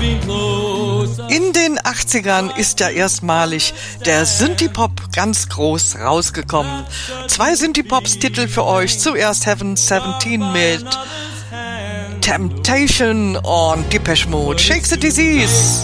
In den 80ern ist ja erstmalig der Synthie-Pop ganz groß rausgekommen. 2 Synthie-Pops-Titel für euch. Zuerst Heaven 17 mit Temptation und Depeche Mode, Shake the Disease.